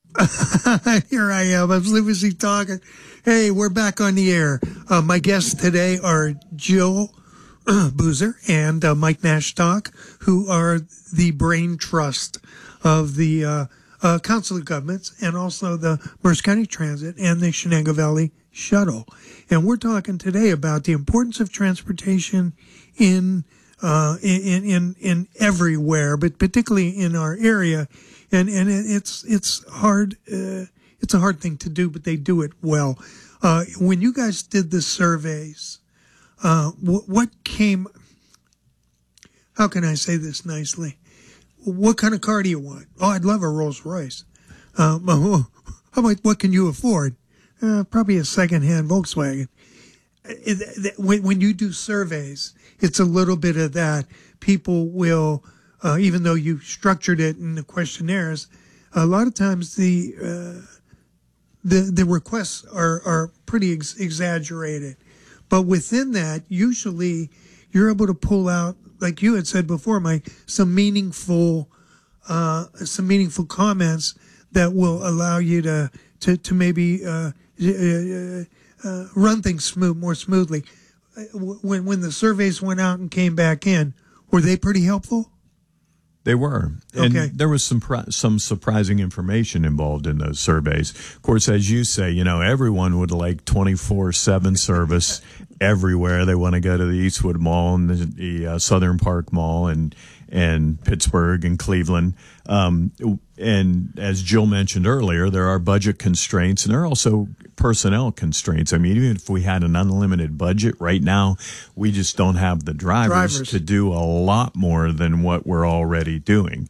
Here I am. I'm sleepily talking. Hey, we're back on the air. My guests today are Jill Boozer and Mike Nashstock, who are the brain trust of the Council of Governments and also the Mercer County Transit and the Shenango Valley Shuttle. And we're talking today about the importance of transportation in everywhere, but particularly in our area. And it's hard. It's a hard thing to do, but they do it well. When you guys did the surveys, what came? How can I say this nicely? What kind of car do you want? Oh, I'd love a Rolls Royce. How much? What can you afford? Probably a secondhand Volkswagen. When you do surveys, it's a little bit of that. People will. Even though you structured it in the questionnaires, a lot of times the requests are pretty exaggerated. But within that, usually you're able to pull out, like you had said before, Mike, some meaningful comments that will allow you to maybe run things more smoothly. When the surveys went out and came back in, were they pretty helpful? They were. And okay. There was some surprising information involved in those surveys. Of course, as you say, everyone would like 24/7 service everywhere. They want to go to the Eastwood Mall and the Southern Park Mall and Pittsburgh and Cleveland. And as Jill mentioned earlier, there are budget constraints and there are also personnel constraints. I mean, even if we had an unlimited budget right now, we just don't have the drivers to do a lot more than what we're already doing.